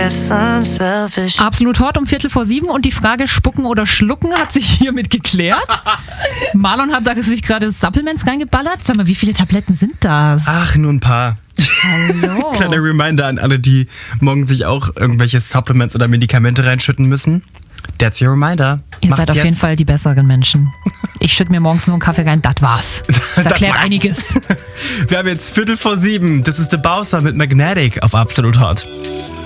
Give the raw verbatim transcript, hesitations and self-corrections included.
guess I'm selfish. Absolut Hot um Viertel vor sieben und die Frage Spucken oder Schlucken hat sich hiermit geklärt. Marlon hat da sich gerade Supplements reingeballert. Sag mal, wie viele Tabletten sind das? Ach, nur ein paar. Hallo. Kleiner Reminder an alle, die morgen sich auch irgendwelche Supplements oder Medikamente reinschütten müssen. That's your reminder. Ihr Macht's seid auf jetzt. jeden Fall die besseren Menschen. Ich schütte mir morgens nur einen Kaffee rein, das war's. Das erklärt war's. einiges. Wir haben jetzt Viertel vor sieben. Das ist The Bowser mit Magnetic auf Absolut Hot.